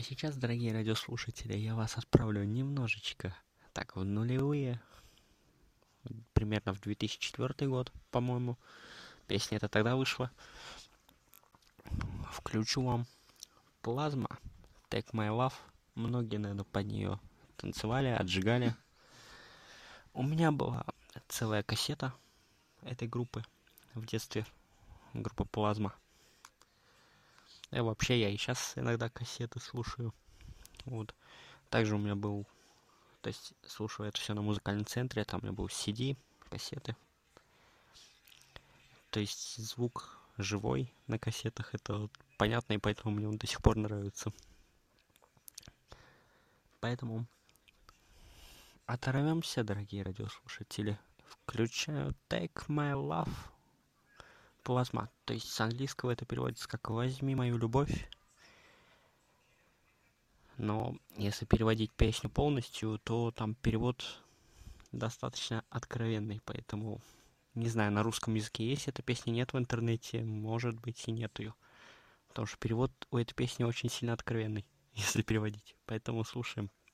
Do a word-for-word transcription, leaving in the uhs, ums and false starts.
сейчас, дорогие радиослушатели, я вас отправлю немножечко так в нулевые, примерно в две тысячи четвёртый год, по-моему. Песня эта тогда вышла. Включу вам Плазма, Take My Love. Многие, наверное, под нее танцевали, отжигали. У меня была целая кассета этой группы в детстве, группа Плазма. И вообще я и сейчас иногда кассеты слушаю. Вот. Также у меня был, то есть слушаю это все на музыкальном центре, там у меня был си ди, кассеты. То есть звук живой на кассетах, это вот понятно, и поэтому мне он до сих пор нравится. Поэтому оторвемся, дорогие радиослушатели. Включаю Take My Love, Плазма. То есть с английского это переводится как «Возьми мою любовь». Но если переводить песню полностью, то там перевод достаточно откровенный, поэтому не знаю, на русском языке есть эта песня, нет в интернете, может быть и нет ее. Потому что перевод у этой песни очень сильно откровенный, если переводить. Поэтому слушаем.